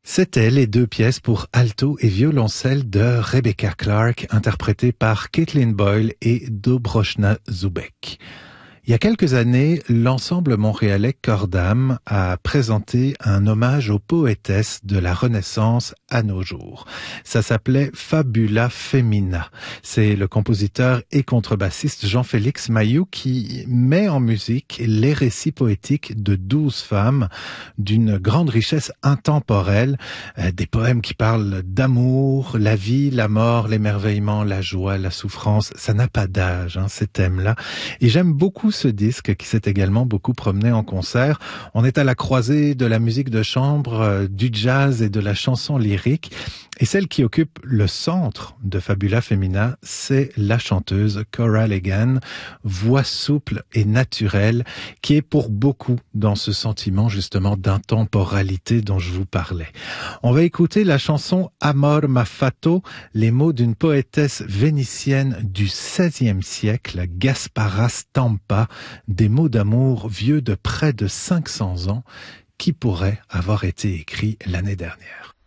C'était les deux pièces pour alto et violoncelle de Rebecca Clark, interprétées par Caitlin Boyle et Dobroshna Zubek. Il y a quelques années, l'ensemble montréalais Cordam a présenté un hommage aux poétesses de la Renaissance à nos jours. Ça s'appelait Fabula Femina. C'est le compositeur et contrebassiste Jean-Félix Mailloux qui met en musique les récits poétiques de 12 femmes d'une grande richesse intemporelle, des poèmes qui parlent d'amour, la vie, la mort, l'émerveillement, la joie, la souffrance. Ça n'a pas d'âge, ces thèmes-là. Et j'aime beaucoup ce disque qui s'est également beaucoup promené en concert. On est à la croisée de la musique de chambre, du jazz et de la chanson lyrique. Et celle qui occupe le centre de Fabula Femina, c'est la chanteuse Cora Legan, voix souple et naturelle, qui est pour beaucoup dans ce sentiment justement d'intemporalité dont je vous parlais. On va écouter la chanson Amor m'affatto, les mots d'une poétesse vénitienne du XVIe siècle, Gaspara Stampa, des mots d'amour vieux de près de 500 ans, qui pourraient avoir été écrits l'année dernière.